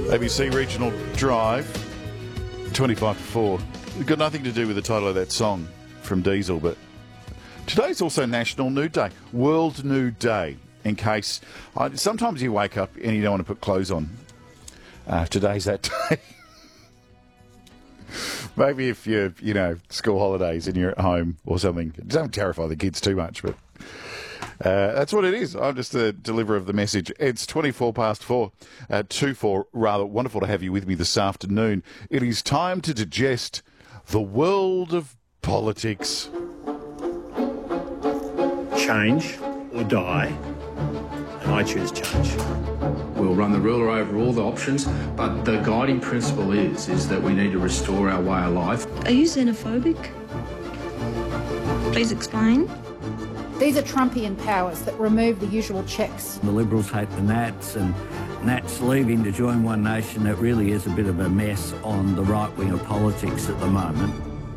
ABC Regional Drive, 25 to 4. It's got nothing to do with the title of that song from Diesel, but today's also National Nude Day, World Nude Day, in case... sometimes you wake up and you don't want to put clothes on. Today's that day. Maybe if you're, school holidays and you're at home or something. Don't terrify the kids too much, but... that's what it is. I'm just the deliverer of the message. It's 24 past 4, 2-4, rather. Wonderful to have you with me this afternoon. It is time to digest the world of politics. Change or die, and I choose change. We'll run the ruler over all the options, but the guiding principle is that we need to restore our way of life. Are you xenophobic? Please explain. These are Trumpian powers that remove the usual checks. The Liberals hate the Nats, and Nats leaving to join One Nation. It really is a bit of a mess on the right wing of politics at the moment.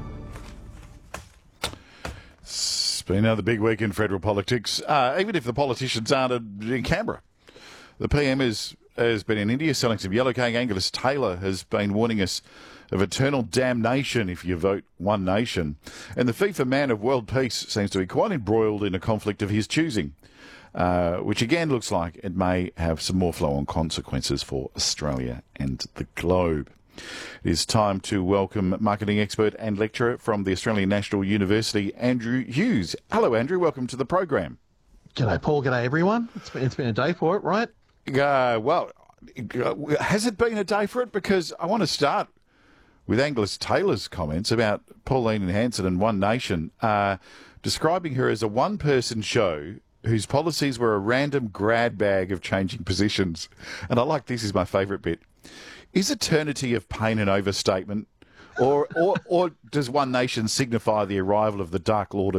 It's been another big week in federal politics, even if the politicians aren't in Canberra. The PM has been in India selling some yellow cake. Angus Taylor has been warning us of eternal damnation if you vote One Nation. And the FIFA man of world peace seems to be quite embroiled in a conflict of his choosing, which again looks like it may have some more flow-on consequences for Australia and the globe. It is time to welcome marketing expert and lecturer from the Australian National University, Andrew Hughes. Hello, Andrew. Welcome to the program. G'day, Paul. G'day, everyone. It's been a day for it, right? Has it been a day for it? Because I want to start with Angus Taylor's comments about Pauline Hanson and One Nation, describing her as a one-person show whose policies were a random grad bag of changing positions. And I like this is my favourite bit. Is eternity of pain an overstatement? Or does One Nation signify the arrival of the Dark Lord of